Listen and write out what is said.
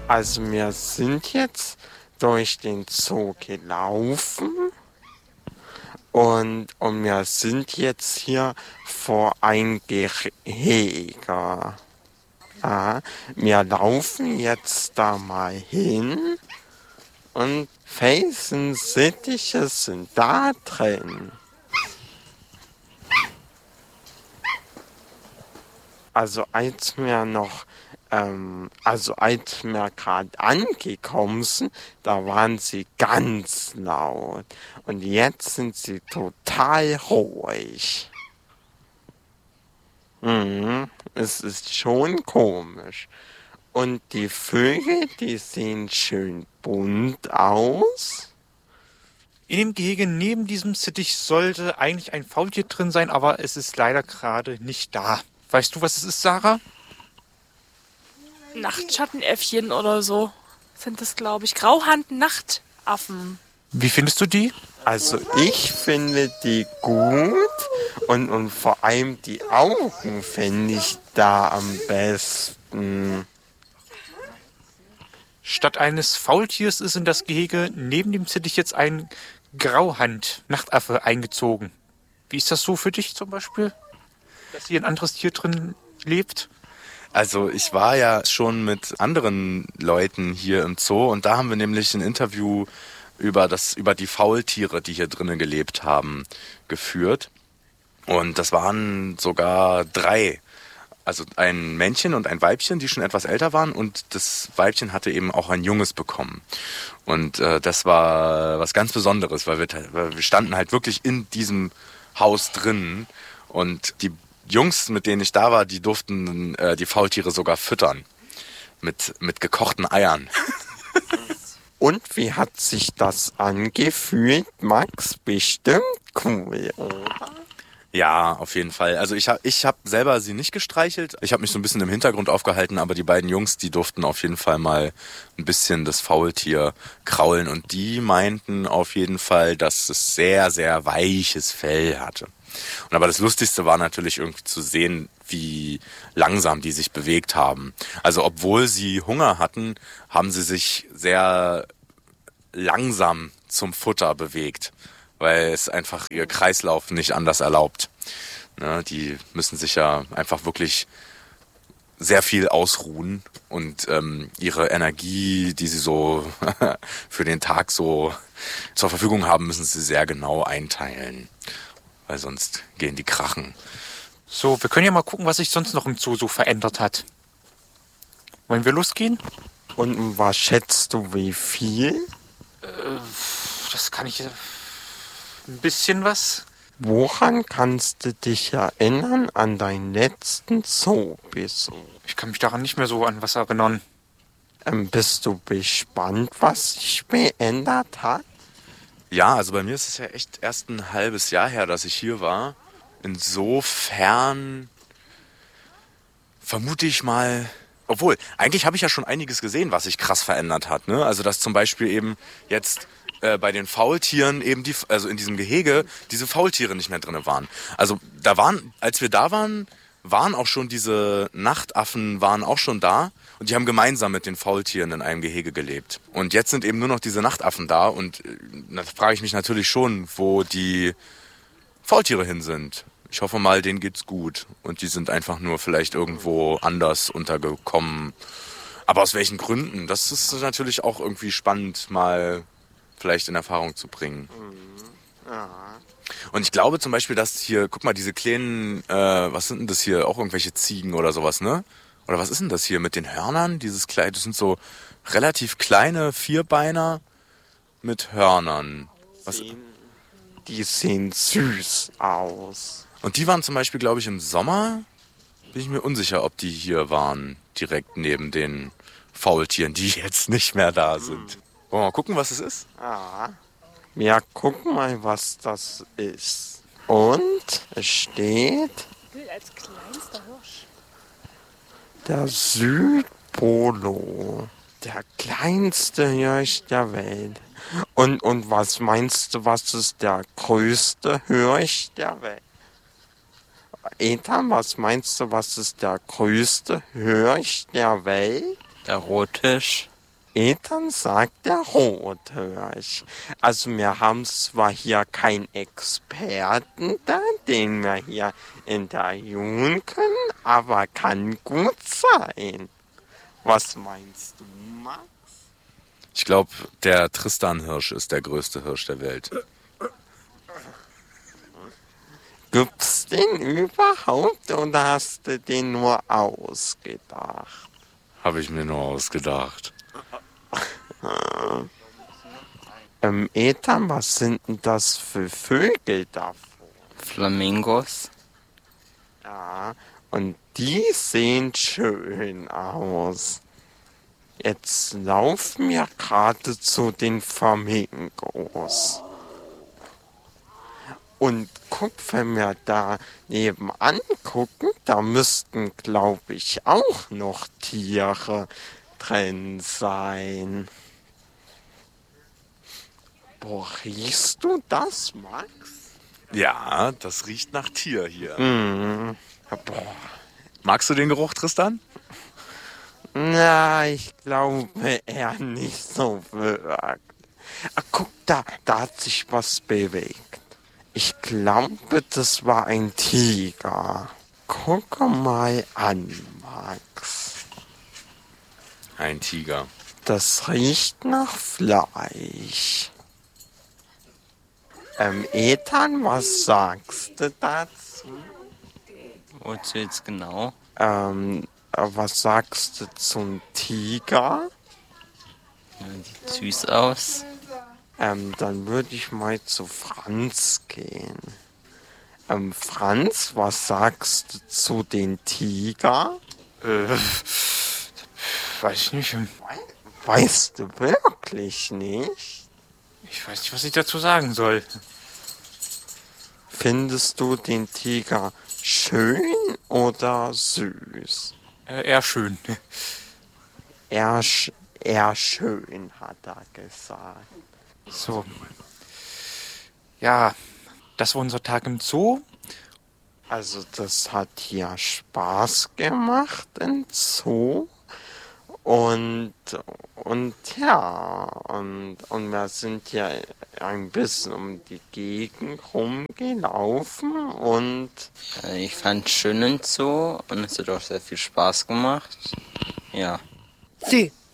Also wir sind jetzt durch den Zoo gelaufen und wir sind jetzt hier vor ein Gehege. Wir laufen jetzt da mal hin und Felsensittiche sind da drin. Also als wir gerade angekommen sind, da waren sie ganz laut. Und jetzt sind sie total ruhig. Es ist schon komisch. Und die Vögel, die sehen schön bunt aus. In dem Gehege neben diesem Sittich sollte eigentlich ein Faultier drin sein, aber es ist leider gerade nicht da. Weißt du, was es ist, Sarah? Nachtschattenäffchen oder so sind das, glaube ich. Grauhand-Nachtaffen. Wie findest du die? Also ich finde die gut und vor allem die Augen finde ich da am besten. Statt eines Faultiers ist in das Gehege neben dem Sittich jetzt ein Grauhand-Nachtaffe eingezogen. Wie ist das so für dich zum Beispiel, dass hier ein anderes Tier drin lebt? Also ich war ja schon mit anderen Leuten hier im Zoo und da haben wir nämlich ein Interview über die Faultiere, die hier drinnen gelebt haben, geführt. Und das waren sogar 3. Also ein Männchen und ein Weibchen, die schon etwas älter waren und das Weibchen hatte eben auch ein Junges bekommen. Und das war was ganz Besonderes, weil wir standen halt wirklich in diesem Haus drin und die Jungs, mit denen ich da war, die durften die Faultiere sogar füttern mit gekochten Eiern. Und wie hat sich das angefühlt, Max? Bestimmt cool, oder? Ja, auf jeden Fall. Also ich hab selber sie nicht gestreichelt. Ich habe mich so ein bisschen im Hintergrund aufgehalten, aber die beiden Jungs, die durften auf jeden Fall mal ein bisschen das Faultier kraulen. Und die meinten auf jeden Fall, dass es sehr, sehr weiches Fell hatte. Und aber das Lustigste war natürlich irgendwie zu sehen, wie langsam die sich bewegt haben. Also obwohl sie Hunger hatten, haben sie sich sehr langsam zum Futter bewegt, weil es einfach ihr Kreislauf nicht anders erlaubt. Ne, die müssen sich ja einfach wirklich sehr viel ausruhen und ihre Energie, die sie so für den Tag so zur Verfügung haben, müssen sie sehr genau einteilen, weil sonst gehen die krachen. So, wir können ja mal gucken, was sich sonst noch im Zoo so verändert hat. Wollen wir losgehen? Und was schätzt du, wie viel? Das kann ich... Ein bisschen was. Woran kannst du dich erinnern an deinen letzten Zoobesuch? Ich kann mich daran nicht mehr so an was erinnern. Bist du gespannt, was sich verändert hat? Ja, also bei mir ist es ja echt erst ein halbes Jahr her, dass ich hier war. Insofern vermute ich mal... Obwohl, eigentlich habe ich ja schon einiges gesehen, was sich krass verändert hat. Ne? Also dass zum Beispiel eben jetzt bei den Faultieren eben also in diesem Gehege diese Faultiere nicht mehr drin waren. Also als wir da waren, waren auch schon diese Nachtaffen waren auch schon da und die haben gemeinsam mit den Faultieren in einem Gehege gelebt. Und jetzt sind eben nur noch diese Nachtaffen da und da frage ich mich natürlich schon, wo die Faultiere hin sind. Ich hoffe mal, denen geht's gut und die sind einfach nur vielleicht irgendwo anders untergekommen. Aber aus welchen Gründen? Das ist natürlich auch irgendwie spannend, mal vielleicht in Erfahrung zu bringen. Ja. Und ich glaube zum Beispiel, dass hier, guck mal, diese kleinen, was sind denn das hier? Auch irgendwelche Ziegen oder sowas, ne? Oder was ist denn das hier mit den Hörnern? Das sind so relativ kleine Vierbeiner mit Hörnern. Die sehen süß aus. Und die waren zum Beispiel, glaube ich, im Sommer, bin ich mir unsicher, ob die hier waren, direkt neben den Faultieren, die jetzt nicht mehr da sind. Wollen wir mal gucken, was es ist? Ja, guck mal, was das ist. Und es steht... Als kleinster Hirsch. Der Südpolo. Der kleinste Hirsch der Welt. Und was meinst du, was ist der größte Hirsch der Welt? Ethan, was meinst du, was ist der größte Hirsch der Welt? Der Rottisch. Ethan sagt der Rothirsch. Also wir haben zwar hier keinen Experten da, den wir hier interviewen können, aber kann gut sein. Was meinst du, Max? Ich glaube, der Tristan-Hirsch ist der größte Hirsch der Welt. Gibt's den überhaupt oder hast du den nur ausgedacht? Habe ich mir nur ausgedacht. Ethan, was sind denn das für Vögel da? Flamingos. Ja, und die sehen schön aus. Jetzt laufen wir gerade zu den Flamingos. Und guck, wenn wir da nebenan gucken, da müssten, glaube ich, auch noch Tiere drin sein. Boah, riechst du das, Max? Ja, das riecht nach Tier hier. Boah. Magst du den Geruch, Tristan? Na, ich glaube eher nicht so wirklich. Guck da hat sich was bewegt. Ich glaube, das war ein Tiger. Guck mal an, Max. Ein Tiger. Das riecht nach Fleisch. Ethan, was sagst du dazu? Wozu jetzt genau? Was sagst du zum Tiger? Ja, sieht süß aus. Dann würde ich mal zu Franz gehen. Franz, was sagst du zu den Tiger? Weiß ich nicht. Weißt du wirklich nicht? Ich weiß nicht, was ich dazu sagen soll. Findest du den Tiger schön oder süß? Eher schön. Eher schön, hat er gesagt. So. Ja, das war unser Tag im Zoo. Also das hat hier Spaß gemacht im Zoo. Und ja, und wir sind ja ein bisschen um die Gegend rumgelaufen und Ich fand es schön und so und es hat auch sehr viel Spaß gemacht. Ja. Sí.